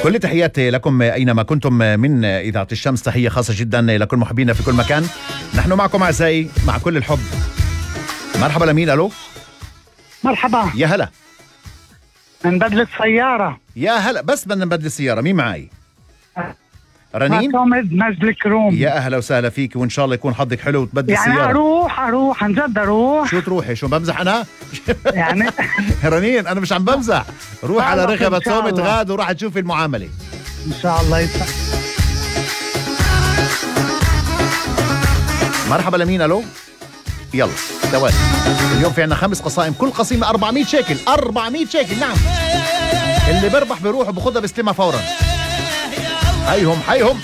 كل تحياتي لكم أينما كنتم من إذاعة الشمس. تحية خاصة جدا لكل محبينا في كل مكان. نحن معكم أعزائي مع كل الحب. مرحبا لمين؟ ألو مرحبا. يا هلا. نبدل السيارة. يا هلا. بس بدنا نبدل السيارة. مين معي؟ رنين مجد الكروم. يا أهلا وسهلا فيك، وإن شاء الله يكون حظك حلو وتبدل يعني السيارة. أروح عن جد أروح. شو تروحي؟ شو بمزح أنا؟ يعني رنين أنا مش عم بمزح. روح على رغبة صومت الله. غاد وراح تشوفي المعاملة إن شاء الله يسعدك. مرحبا لمين؟ ألو يلا دوال. اليوم في عنا 5 قصائم، كل قصيمة 400 شيكل. 400 شيكل نعم. اللي بربح بيروح وبخدها بيستلمها فورا. حيهم حيهم.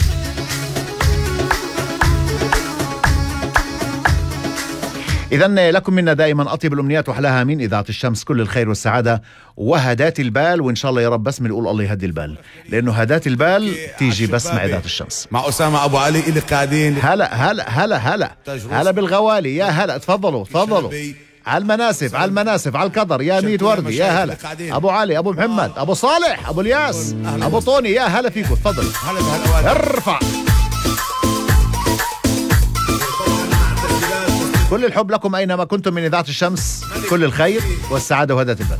إذن لكم منا دائما أطيب الأمنيات وأحلاها من إذاعة الشمس. كل الخير والسعادة وهدات البال، وإن شاء الله يا رب بس نقول الله يهدي البال، لأنه هدات البال تيجي بس مع إذاعة الشمس. مع أسامة أبو علي اللي قاعدين. هلا بالغوالي. يا هلا. تفضلوا على المناسف على القدر. يا ميت وردي. يا هلا أبو علي، أبو محمد، أبو صالح، أبو الياس، أبو طوني. يا هلا فيكم. تفضل ارفع. كل الحب لكم أينما كنتم من إذاعة الشمس. كل الخير والسعادة وهداة البال.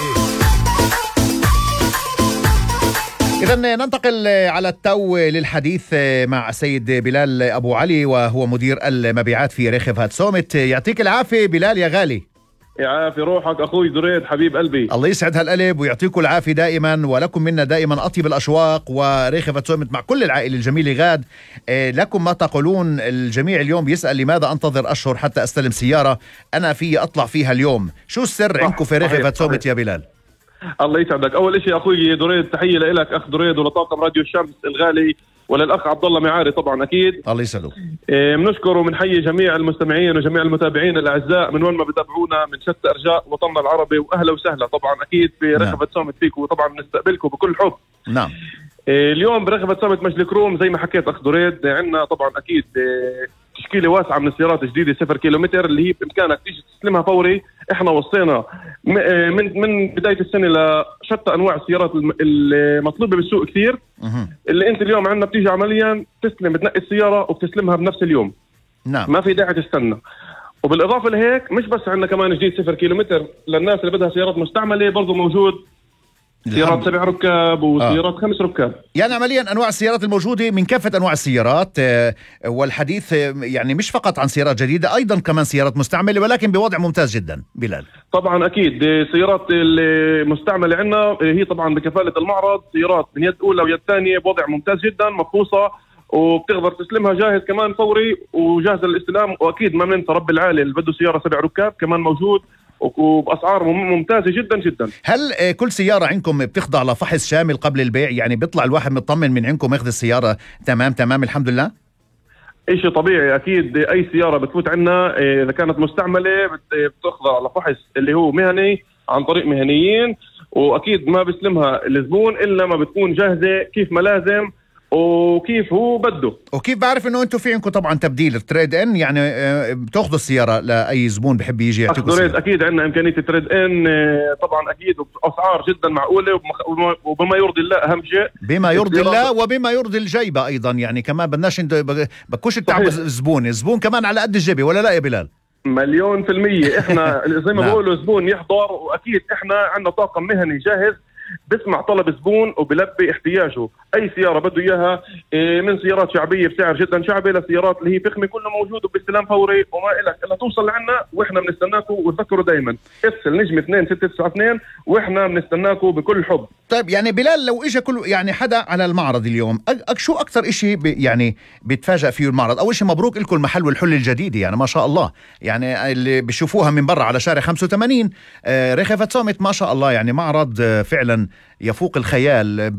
إذن ننتقل على التو للحديث مع السيد بلال أبو علي، وهو مدير المبيعات في ريخف هاتسومت. يعطيك العافية بلال يا غالي. يعافي روحك أخوي دريد حبيب قلبي. الله يسعد هالقلب ويعطيكم العافية دائما، ولكم منا دائما أطيب الأشواق. وريخف هاتسومت مع كل العائلة الجميلة غاد. لكم ما تقولون؟ الجميع اليوم يسأل لماذا أنتظر أشهر حتى أستلم سيارة أنا في أطلع فيها اليوم. شو السر عندكم في ريخف هاتسومت يا بلال؟ الله يسعدك. أول شيء أخوي دريد تحية لك أخ دريد ولطاقم راديو الشمس الغالي، وللأخ عبد الله معاري طبعا أكيد. الله يسعده. بنشكر وبنحيي جميع المستمعين وجميع المتابعين الأعزاء من وين ما بتابعونا من شتى أرجاء وطننا العربي، وأهلا وسهلا طبعا أكيد في رغبة صامت فيكم، وطبعا بنستقبلكم بكل حب. نعم. اليوم برغبة صامت مجد الكروم زي ما حكيت أخ دريد عندنا طبعا أكيد تشكيلة واسعة من السيارات الجديدة 0 كيلومتر اللي هي بإمكانك تيجي تستلمها فوري. احنا وصينا من بداية السنة لشتى أنواع السيارات المطلوبة بالسوق كثير، اللي أنت اليوم عندنا بتيجي عمليا تستلم بتنقي السيارة وبتستلمها بنفس اليوم. نعم. ما في داعي تستنى. وبالإضافة لهيك مش بس عندنا كمان جديد 0 كيلومتر للناس اللي بدها سيارات مستعملة، برضو موجود سيارات 7 ركاب وسيارات 5 ركاب. يعني عمليا أنواع السيارات الموجودة من كافة أنواع السيارات. والحديث يعني مش فقط عن سيارات جديدة، أيضا كمان سيارات مستعملة ولكن بوضع ممتاز جدا. بلال طبعا أكيد سيارات المستعملة عندنا هي طبعا بكفالة المعرض، سيارات من يد أولى ويد ثانية بوضع ممتاز جدا مفحوصة، وبتقدر تسلمها جاهز كمان فوري وجاهزة للاستلام. وأكيد ما بننسى رب العالي اللي بده سيارة 7 ركاب كمان موجود وبأسعار ممتازة جدا جدا. هل كل سيارة عندكم بتخضع لفحص شامل قبل البيع؟ يعني بيطلع الواحد مطمن من عندكم ياخذ السيارة تمام الحمد لله؟ إشي طبيعي أكيد. أي سيارة بتفوت عنا إذا كانت مستعملة بتخضع لفحص اللي هو مهني عن طريق مهنيين، وأكيد ما بيسلمها الزبون إلا ما بتكون جاهزة كيف ما لازم وكيف هو بده. وكيف بعرف انه انتم في عندكم طبعا تبديل تريد ان، يعني بتاخذوا السياره لاي زبون بحب يجي يعطيكم السياره؟ اكيد عندنا امكانيه تريد ان طبعا اكيد، واسعار جدا معقوله وبما يرضي الله. اهم شيء بما يرضي الله وبما يرضي الجيبه ايضا، يعني كمان بدناش بكوش التعب الزبون كمان على قد الجيبه، ولا لا يا بلال؟ 100%. احنا زي ما بقولوا زبون يحضر، واكيد احنا عندنا طاقم مهني جاهز بسمع طلب زبون وبلبي احتياجه. اي سياره بده اياها من سيارات شعبيه بسعر جدا شعبي لسيارات اللي هي فخمه كله موجود وباستلام فوري، وما إلك الا توصل لعنا واحنا بنستناكم. وتذكروا دايما اتصل نجم 2692 واحنا بنستناكم بكل حب. طيب يعني بلال لو اجى كل يعني حدا على المعرض اليوم، شو اكثر اشي يعني بيتفاجئ فيه المعرض؟ اول شيء مبروك لكم المحل والحل الجديد، يعني ما شاء الله، يعني اللي بيشوفوها من برا على شارع 85 ريخف هاتسومت ما شاء الله، يعني معرض فعلا يفوق الخيال.